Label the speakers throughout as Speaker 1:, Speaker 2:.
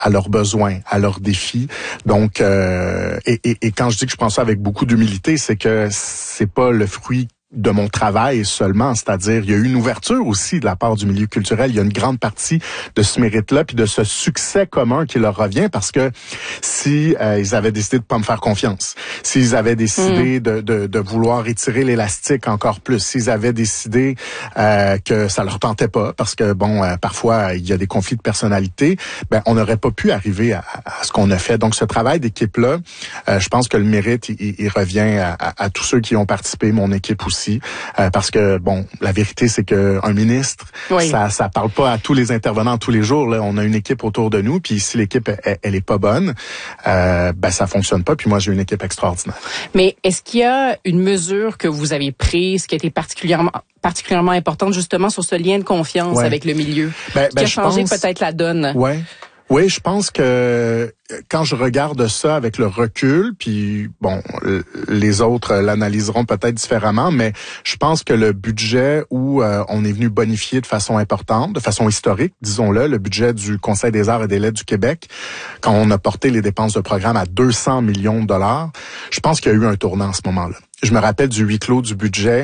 Speaker 1: à leurs besoins, à leurs défis. Donc, et quand je dis que je prends ça avec beaucoup d'humilité, c'est que c'est pas le fruit de mon travail seulement, c'est-à-dire il y a eu une ouverture aussi de la part du milieu culturel. Il y a une grande partie de ce mérite-là puis de ce succès commun qui leur revient parce que si ils avaient décidé de pas me faire confiance, s'ils avaient décidé de vouloir étirer l'élastique encore plus, s'ils avaient décidé que ça leur tentait pas parce que parfois il y a des conflits de personnalité, ben on n'aurait pas pu arriver à ce qu'on a fait. Donc ce travail d'équipe-là, je pense que le mérite il revient à tous ceux qui ont participé, mon équipe aussi. Parce que la vérité c'est que un ministre, ça parle pas à tous les intervenants tous les jours. Là, on a une équipe autour de nous, puis si l'équipe elle est pas bonne, ça fonctionne pas. Puis moi j'ai une équipe extraordinaire.
Speaker 2: Mais est-ce qu'il y a une mesure que vous avez prise qui a été particulièrement importante justement sur ce lien de confiance avec le milieu, qui a changé peut-être la donne?
Speaker 1: Oui, je pense que quand je regarde ça avec le recul, puis les autres l'analyseront peut-être différemment, mais je pense que le budget où on est venu bonifier de façon importante, de façon historique, disons-le, le budget du Conseil des arts et des lettres du Québec, quand on a porté les dépenses de programme à 200 millions de dollars, je pense qu'il y a eu un tournant à ce moment-là. Je me rappelle du huis clos du budget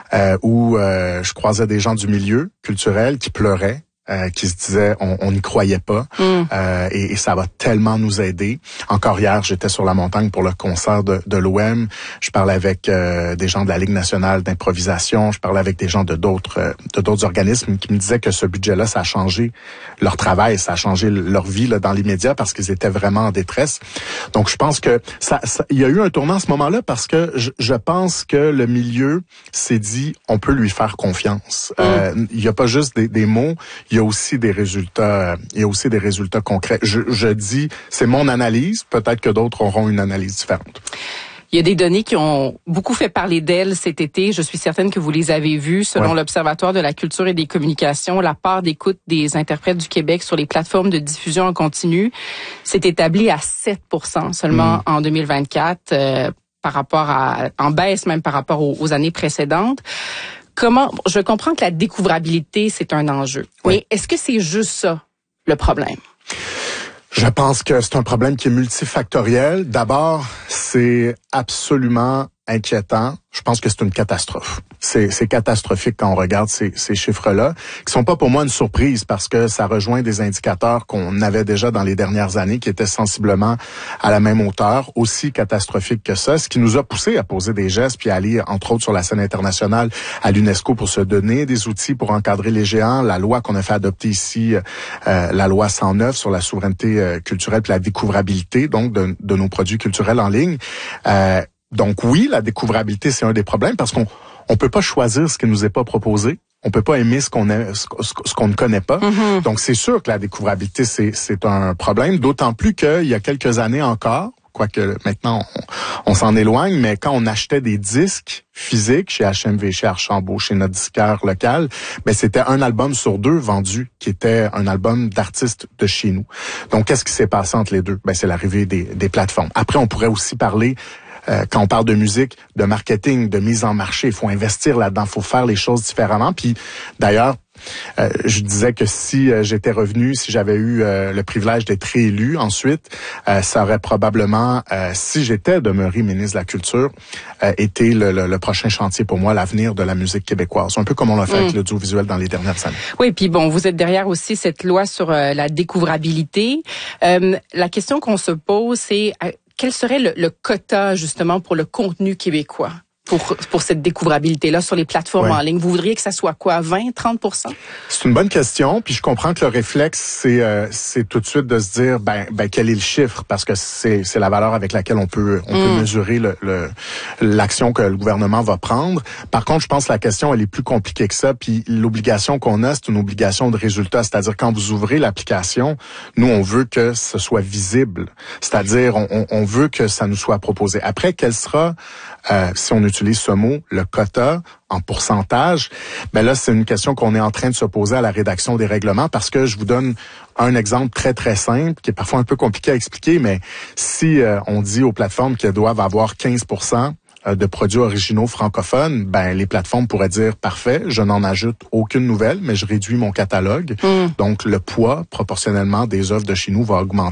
Speaker 1: où je croisais des gens du milieu culturel qui pleuraient. Qui se disaient on n'y croyait pas et ça va tellement nous aider. Encore hier, j'étais sur la montagne pour le concert de l'OM. Je parlais avec des gens de la Ligue nationale d'improvisation. Je parlais avec des gens de d'autres organismes qui me disaient que ce budget-là, ça a changé leur travail, ça a changé leur vie là, dans l'immédiat parce qu'ils étaient vraiment en détresse. Donc, je pense que il y a eu un tournant à ce moment-là parce que je pense que le milieu s'est dit on peut lui faire confiance. Il y a pas juste des mots. Il y a aussi des résultats, concrets. Je dis, c'est mon analyse. Peut-être que d'autres auront une analyse différente.
Speaker 2: Il y a des données qui ont beaucoup fait parler d'elles cet été. Je suis certaine que vous les avez vues. Selon l'Observatoire de la culture et des communications, la part d'écoute des interprètes du Québec sur les plateformes de diffusion en continu s'est établie à 7% seulement en 2024, en baisse même par rapport aux années précédentes. Je comprends que la découvrabilité, c'est un enjeu. Mais est-ce que c'est juste ça, le problème?
Speaker 1: Je pense que c'est un problème qui est multifactoriel. D'abord, c'est absolument inquiétant. Je pense que c'est une catastrophe. C'est catastrophique quand on regarde ces chiffres-là, qui sont pas pour moi une surprise parce que ça rejoint des indicateurs qu'on avait déjà dans les dernières années qui étaient sensiblement à la même hauteur, aussi catastrophiques que ça, ce qui nous a poussé à poser des gestes puis à aller, entre autres, sur la scène internationale à l'UNESCO pour se donner des outils pour encadrer les géants. La loi qu'on a fait adopter ici, la loi 109 sur la souveraineté culturelle puis la découvrabilité, donc, de nos produits culturels en ligne. Donc oui, la découvrabilité, c'est un des problèmes parce qu'on peut pas choisir ce qui nous est pas proposé. On peut pas aimer ce qu'on ne connaît pas. Donc c'est sûr que la découvrabilité, c'est un problème, d'autant plus qu'il y a quelques années encore, quoique maintenant on s'en éloigne, mais quand on achetait des disques physiques chez HMV, chez Archambault, chez notre disquaire local, c'était un album sur 2 vendu qui était un album d'artistes de chez nous. Donc qu'est-ce qui s'est passé entre les deux? C'est l'arrivée des plateformes. Après, on pourrait aussi parler quand on parle de musique, de marketing, de mise en marché, il faut investir là-dedans, il faut faire les choses différemment. Puis d'ailleurs, je disais que si j'étais revenu, si j'avais eu le privilège d'être réélu ensuite, ça aurait probablement, si j'étais demeuré ministre de la Culture, été le prochain chantier pour moi, l'avenir de la musique québécoise. Un peu comme on l'a fait avec l'audiovisuel dans les dernières années.
Speaker 2: Oui, puis vous êtes derrière aussi cette loi sur la découvrabilité. La question qu'on se pose, c'est quel serait le quota justement pour le contenu québécois? Pour cette découvrabilité-là sur les plateformes en ligne? Vous voudriez que ça soit quoi, 20-30%?
Speaker 1: C'est une bonne question, puis je comprends que le réflexe, c'est tout de suite de se dire, quel est le chiffre? Parce que c'est la valeur avec laquelle on peut mesurer l'action que le gouvernement va prendre. Par contre, je pense que la question, elle est plus compliquée que ça, puis l'obligation qu'on a, c'est une obligation de résultat. C'est-à-dire, quand vous ouvrez l'application, nous, on veut que ce soit visible. C'est-à-dire, on veut que ça nous soit proposé. Après, quel sera, si on utilise ce mot, le quota en pourcentage, là, c'est une question qu'on est en train de se poser à la rédaction des règlements parce que je vous donne un exemple très, très simple qui est parfois un peu compliqué à expliquer, mais si on dit aux plateformes qu'elles doivent avoir 15% de produits originaux francophones, les plateformes pourraient dire parfait, je n'en ajoute aucune nouvelle, mais je réduis mon catalogue. Donc, le poids, proportionnellement, des œuvres de chez nous va augmenter.